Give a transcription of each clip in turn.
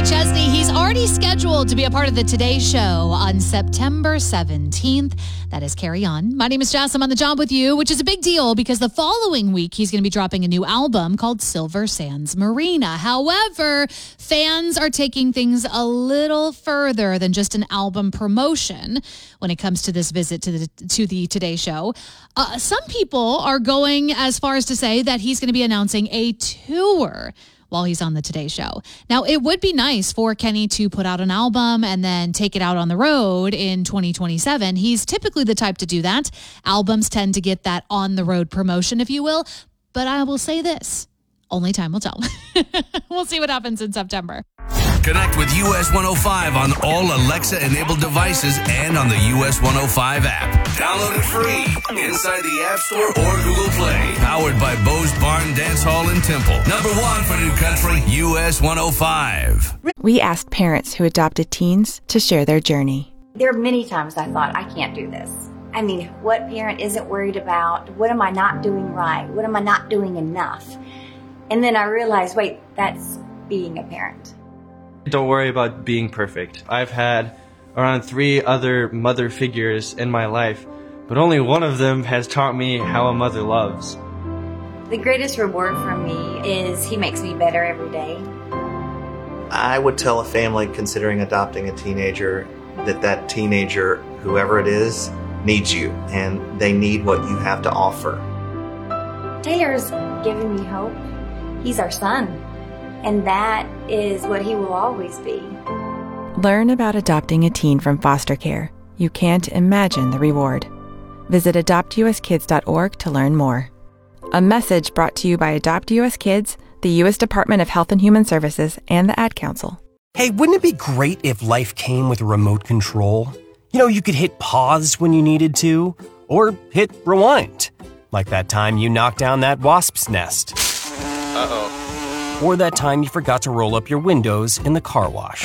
Chesney, he's already scheduled to be a part of the Today Show on September 17th. That is Carry On. My name is Jess. I'm on the job with you, which is a big deal because the following week he's going to be dropping a new album called Silver Sands Marina. However, fans are taking things a little further than just an album promotion when it comes to this visit to the Today Show. Some people are going as far as to say that he's going to be announcing a tour while he's on the Today Show. Now, it would be nice for Kenny to put out an album and then take it out on the road in 2027. He's typically the type to do that. Albums tend to get that on-the-road promotion, if you will. But I will say this, only time will tell. We'll see what happens in September. Connect with US 105 on all Alexa-enabled devices and on the US 105 app. Download it free inside the App Store or Google Play. Powered by Bo's Barn Dance Hall in Temple. #1 for New Country, US 105. We asked parents who adopted teens to share their journey. There are many times I thought, I can't do this. I mean, what parent isn't worried about? What am I not doing right? What am I not doing enough? And then I realized, wait, that's being a parent. Don't worry about being perfect. I've had around 3 other mother figures in my life, but only one of them has taught me how a mother loves. The greatest reward for me is he makes me better every day. I would tell a family considering adopting a teenager that teenager, whoever it is, needs you, and they need what you have to offer. Taylor's given me hope. He's our son. And that is what he will always be. Learn about adopting a teen from foster care. You can't imagine the reward. Visit adoptuskids.org to learn more. A message brought to you by Adopt US Kids, the U.S. Department of Health and Human Services, and the Ad Council. Hey, wouldn't it be great if life came with a remote control? You know, you could hit pause when you needed to, or hit rewind. Like that time you knocked down that wasp's nest. Uh-oh. Or that time you forgot to roll up your windows in the car wash.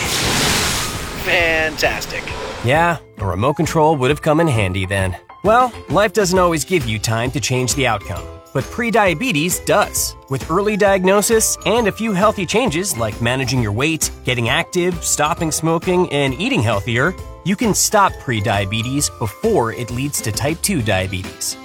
Fantastic. Yeah, a remote control would have come in handy then. Well, life doesn't always give you time to change the outcome, but prediabetes does. With early diagnosis and a few healthy changes like managing your weight, getting active, stopping smoking, and eating healthier, you can stop prediabetes before it leads to type 2 diabetes.